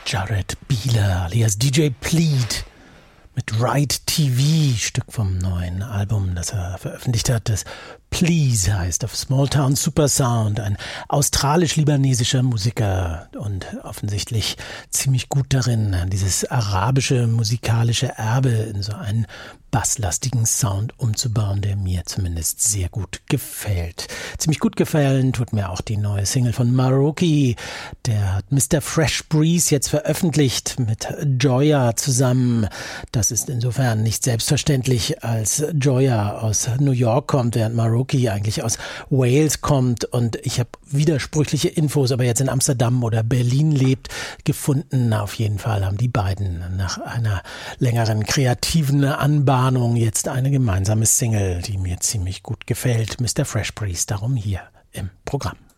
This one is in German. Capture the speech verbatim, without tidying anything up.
Jared Bieler alias D J Plead mit Ride T V, Stück vom neuen Album, das er veröffentlicht hat, das Please heißt, auf Small Town Super Sound, ein australisch-libanesischer Musiker und offensichtlich ziemlich gut darin, dieses arabische musikalische Erbe in so einen basslastigen Sound umzubauen, der mir zumindest sehr gut gefällt. Ziemlich gut gefallen tut mir auch die neue Single von Maroki, der hat Mister Fresh Breeze jetzt veröffentlicht mit Joya zusammen. Das ist insofern nicht selbstverständlich, als Joya aus New York kommt, während Maroki eigentlich aus Wales kommt, und ich habe widersprüchliche Infos, ob er jetzt in Amsterdam oder Berlin lebt, gefunden. Auf jeden Fall haben die beiden nach einer längeren kreativen Anbahnung jetzt eine gemeinsame Single, die mir ziemlich gut gefällt. Mister Fresh Breeze, darum hier im Programm.